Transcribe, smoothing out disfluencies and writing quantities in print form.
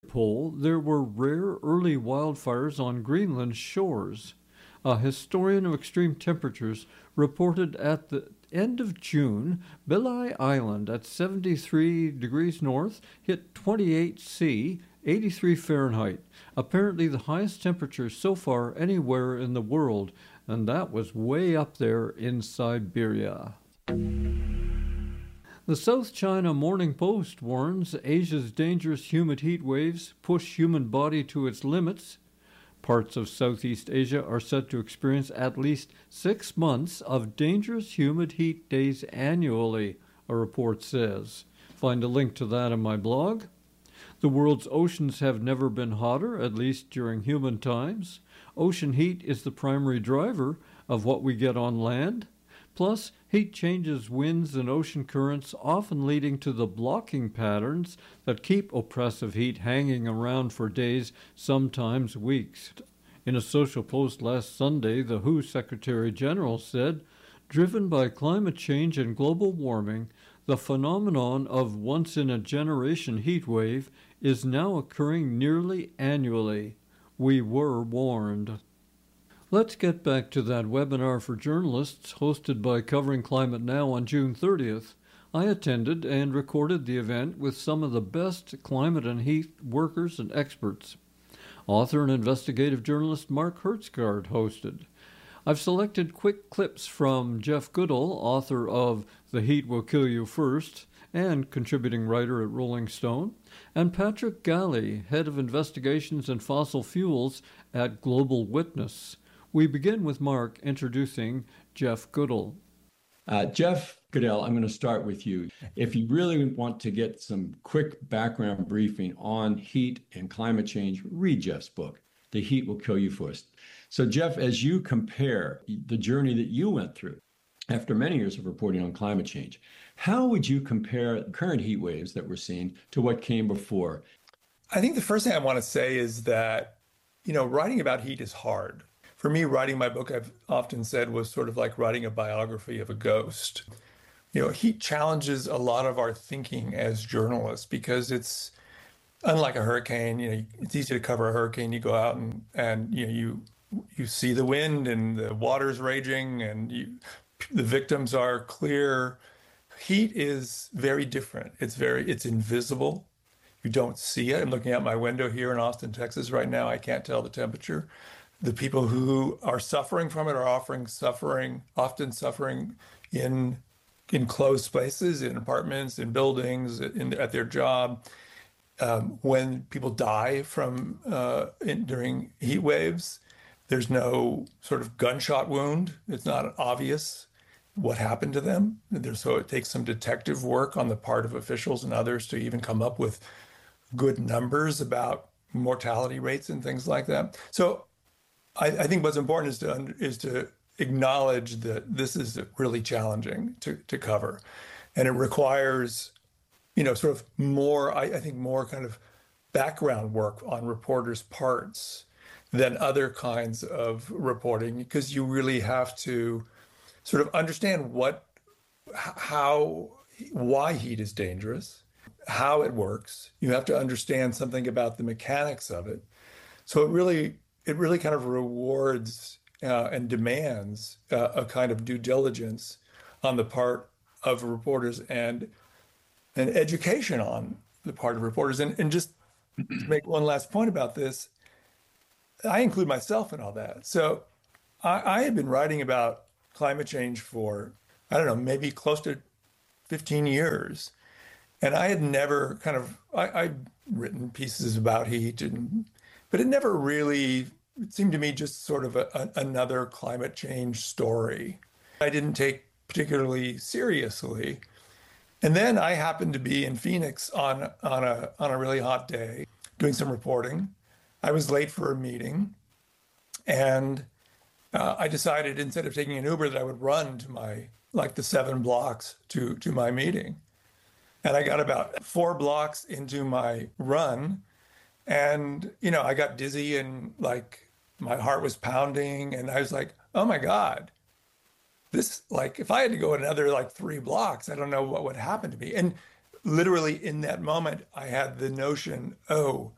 pole, there were rare early wildfires on Greenland's shores. A historian of extreme temperatures reported at the end of June, Beli Island at 73 degrees north hit 28 C, 83 Fahrenheit, apparently the highest temperature so far anywhere in the world, and that was way up there in Siberia. The South China Morning Post warns Asia's dangerous humid heat waves push human body to its limits. Parts of Southeast Asia are set to experience at least 6 months of dangerous humid heat days annually, a report says. Find a link to that in my blog. The world's oceans have never been hotter, at least during human times. Ocean heat is the primary driver of what we get on land. Plus, heat changes winds and ocean currents, often leading to the blocking patterns that keep oppressive heat hanging around for days, sometimes weeks. In a social post last Sunday, the WHO Secretary General said, driven by climate change and global warming, the phenomenon of once-in-a-generation heat wave is now occurring nearly annually. We were warned. Let's get back to that webinar for journalists hosted by Covering Climate Now on June 30th. I attended and recorded the event with some of the best climate and heat workers and experts. Author and investigative journalist Mark Hertsgaard hosted. I've selected quick clips from Jeff Goodall, author of The Heat Will Kill You First and contributing writer at Rolling Stone, and Patrick Galley, head of investigations and fossil fuels at Global Witness. We begin with Mark introducing Jeff Goodall. Jeff Goodall, I'm going to start with you. If you really want to get some quick background briefing on heat and climate change, read Jeff's book, The Heat Will Kill You First. So Jeff, as you compare the journey that you went through after many years of reporting on climate change, how would you compare current heat waves that we're seeing to what came before? I think the first thing I want to say is that, writing about heat is hard. For me, writing my book, I've often said, was sort of like writing a biography of a ghost. Heat challenges a lot of our thinking as journalists because it's unlike a hurricane. It's easy to cover a hurricane. You go out and you see the wind and the water's raging and the victims are clear. Heat is very different. It's invisible. You don't see it. I'm looking out my window here in Austin, Texas right now. I can't tell the temperature. The people who are suffering from it are often suffering in closed spaces, in apartments, in buildings, at their job. When people die during heat waves, there's no sort of gunshot wound. It's not obvious what happened to them. So it takes some detective work on the part of officials and others to even come up with good numbers about mortality rates and things like that. So I think what's important is to acknowledge that this is really challenging to cover, and it requires, sort of more, I think more kind of background work on reporters' parts than other kinds of reporting, because you really have to sort of understand why heat is dangerous, how it works. You have to understand something about the mechanics of it. So it really kind of rewards and demands a kind of due diligence on the part of reporters and an education on the part of reporters. And just to make one last point about this, I include myself in all that. So I had been writing about climate change for, I don't know, maybe close to 15 years. And I had never I'd written pieces about heat, but it never really, it seemed to me just sort of another climate change story I didn't take particularly seriously. And then I happened to be in Phoenix on a really hot day doing some reporting. I was late for a meeting, and I decided instead of taking an Uber that I would run to the 7 blocks to my meeting. And I got about 4 blocks into my run, and I got dizzy and my heart was pounding, and I was like, oh my God, this, if I had to go another 3 blocks, I don't know what would happen to me. And literally in that moment, I had the notion, oh,